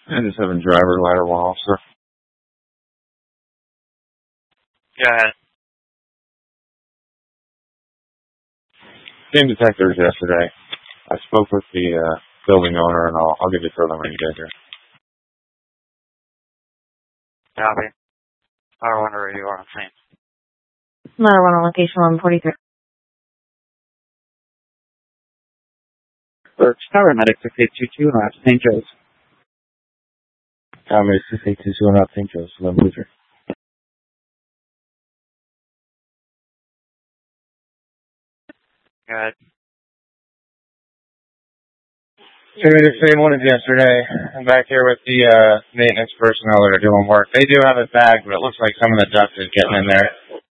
I just have a driver ladder one officer. Go ahead. Same detectors yesterday. I spoke with the building owner, and I'll give you further when you get here. Copy. I wonder where you are on scene. Ladder 1 on location 1143. Birch Tower, Medic 6822, and that's St. Joe's. Tower Medic 6822, and that's St. Joe's, 1143. Go ahead. Same one as yesterday. I'm back here with the maintenance personnel that are doing work. They do have it bagged, but it looks like some of the dust is getting in there.